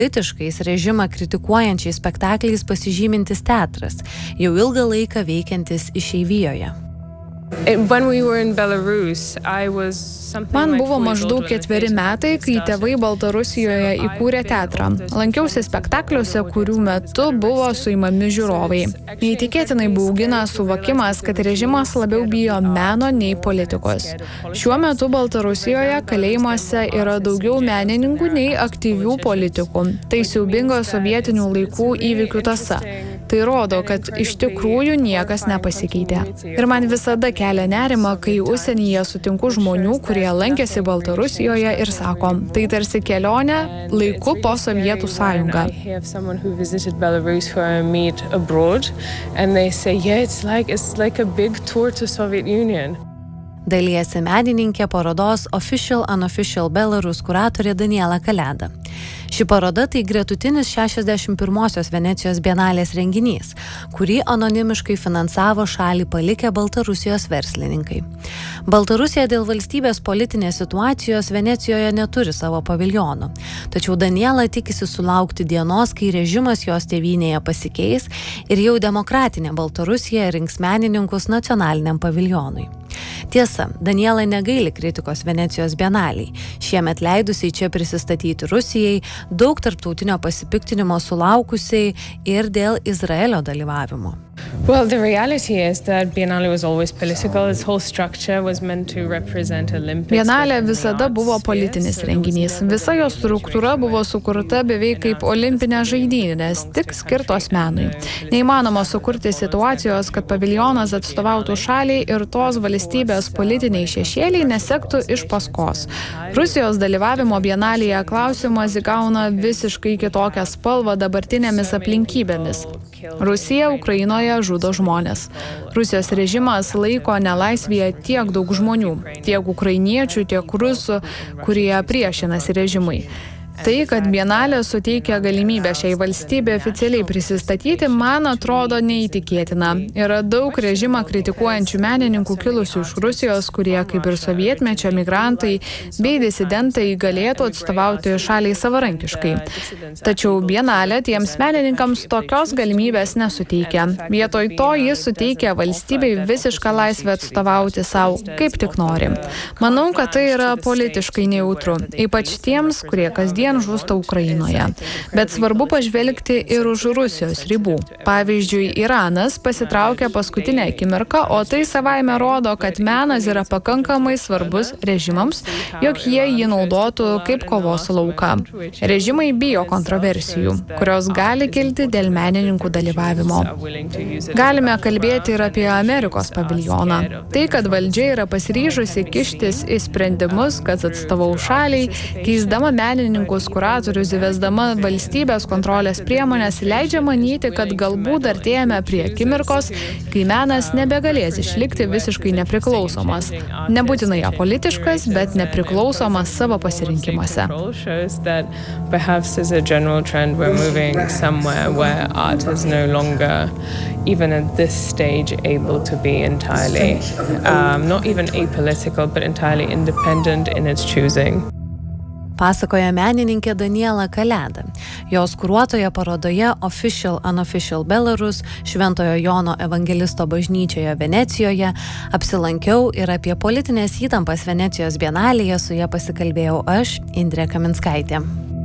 Politiškais režimą kritikuojančiais spektakliais pasižymintis teatras, jau ilgą laiką veikiantis išeivijoje. Man buvo maždaug 4 metai, kai tėvai Baltarusijoje įkūrė teatrą. Lankiausi spektakliuose, kurių metu buvo suimami žiūrovai. Neįtikėtinai baugina suvokimas, kad režimas labiau bijo meno nei politikos. Šiuo metu Baltarusijoje kalėjimuose yra daugiau menininkų nei aktyvių politikų. Tai siaubinga sovietinių laikų įvykių tąsa. Tai rodo, kad iš tikrųjų niekas nepasikeitė. Ir man visada kelia nerima, kai užsienyje sutinku žmonių, kurie lankėsi Baltarusijoje ir sako, tai tarsi kelionė laiku po Sovietų sąjungą. Dalijasi menininkė parodos Official Unofficial Belarus kuratorė Daniela Kaleda. Ši paroda tai gretutinis 61-osios Venecijos bienalės renginys, kurį anonimiškai finansavo šalį palikę Baltarusijos verslininkai. Baltarusija dėl valstybės politinės situacijos Venecijoje neturi savo paviljono, tačiau Daniela tikisi sulaukti dienos, kai režimas jos tėvynėje pasikeis ir jau demokratinė Baltarusija rinks menininkus nacionaliniam paviljonui. Tiesa, Daniela negaili kritikos Venecijos bienaliai. Šiemet leidusiai čia prisistatyti Rusijai, daug tarptautinio pasipiktinimo sulaukusiai ir dėl Izraelio dalyvavimo. Well, the reality is that Biennale was always political. Its whole structure was meant to represent Olympics. Biennale visada buvo politinis renginys. Visa jo struktūra buvo sukurta beveik kaip olimpinės žaidynės, tik skirtos menui. Neįmanoma sukurti situacijos, kad paviljonas atstovautų šaliai ir tos valstybės politiniai šešėliai nesektų iš paskos. Rusijos dalyvavimo Biennalėje klausimas įgauna visiškai kitokią spalvą dabartinėmis aplinkybėmis. Rusija Ukrainoje žudo žmonės. Rusijos režimas laiko nelaisvėje tiek daug žmonių, tiek ukrainiečių, tiek rusų, kurie priešinasi režimui. Tai, kad Biennalė suteikia galimybę šiai valstybei oficialiai prisistatyti, man atrodo neįtikėtina. Yra daug režimą kritikuojančių menininkų kilusių iš Rusijos, kurie, kaip ir sovietmečio migrantai bei disidentai, galėtų atstovauti šaliai savarankiškai. Tačiau Biennalė tiems menininkams tokios galimybės nesuteikia. Vietoj to jis suteikia valstybei visišką laisvę atstovauti savo, kaip tik nori. Manau, kad tai yra politiškai nejautru, ypač tiems, kurie kasdien žūsta Ukrainoje. Bet svarbu pažvelgti ir už Rusijos ribų. Pavyzdžiui, Iranas pasitraukė paskutinę akimirką, o tai savaime rodo, kad menas yra pakankamai svarbus režimams, jog jie jį naudotų kaip kovos lauką. Režimai bijo kontroversijų, kurios gali kilti dėl menininkų dalyvavimo. Galime kalbėti ir apie Amerikos paviljoną. Tai, kad valdžia yra pasiryžusi kištis į sprendimus, kad atstovau šaliai, keisdama menininkus kuratorius įvesdama valstybės kontrolės priemonės, leidžia manyti, kad galbūt artėjame prie akimirkos, kai menas nebegalės išlikti visiškai nepriklausomas. Nebūtinai apolitiškas, bet nepriklausomas savo pasirinkimuose. Even at this stage, able to be entirely, not even apolitical, but entirely independent in its choosing. Pasakoja menininkė Daniela Kaleda. Jos kuruotoje parodoje Official Unofficial Belarus Šventojo Jono Evangelisto bažnyčioje Venecijoje apsilankiau ir apie politinės įtampas Venecijos bienalėje su ja pasikalbėjau aš, Indrė Kaminskaitė.